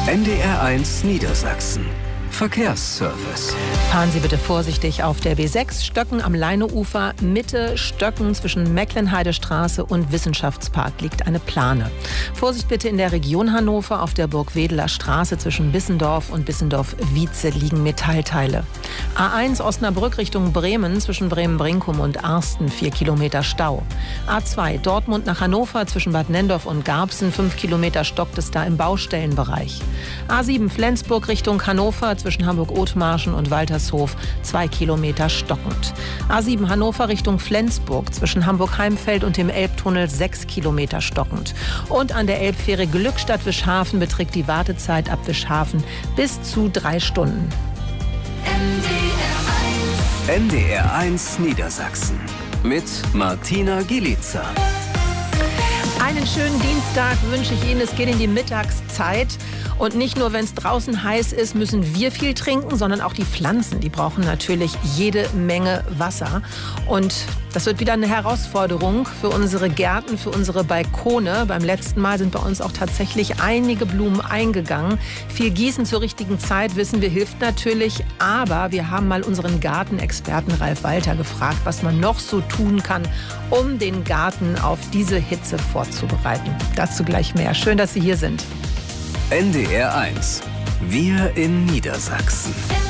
NDR1 Niedersachsen. Verkehrsservice. Fahren Sie bitte vorsichtig auf der B6 Stöcken am Leineufer. Mitte Stöcken zwischen Mecklenheidestraße und Wissenschaftspark liegt eine Plane. Vorsicht bitte in der Region Hannover. Auf der Burgwedeler Straße zwischen Bissendorf und Bissendorf-Wietze liegen Metallteile. A1 Osnabrück Richtung Bremen zwischen Bremen-Brinkum und Arsten 4 Kilometer Stau. A2 Dortmund nach Hannover zwischen Bad Nendorf und Garbsen 5 Kilometer stockt es da im Baustellenbereich. A7 Flensburg Richtung Hannover zwischen Hamburg-Othmarschen und Waltershof 2 Kilometer stockend. A7 Hannover Richtung Flensburg zwischen Hamburg-Heimfeld und dem Elbtunnel 6 Kilometer stockend. Und an der Elbfähre Glückstadt-Wischhafen beträgt die Wartezeit ab Wischhafen bis zu 3 Stunden. NDR1 Niedersachsen mit Martina Gielitzer. Einen schönen Dienstag wünsche ich Ihnen. Es geht in die Mittagszeit. Und nicht nur, wenn es draußen heiß ist, müssen wir viel trinken, sondern auch die Pflanzen. Die brauchen natürlich jede Menge Wasser. Und das wird wieder eine Herausforderung für unsere Gärten, für unsere Balkone. Beim letzten Mal sind bei uns auch tatsächlich einige Blumen eingegangen. Viel Gießen zur richtigen Zeit, wissen wir, hilft natürlich. Aber wir haben mal unseren Gartenexperten Ralf Walter gefragt, was man noch so tun kann, um den Garten auf diese Hitze vorzubereiten. Dazu gleich mehr. Schön, dass Sie hier sind. NDR1. Wir in Niedersachsen.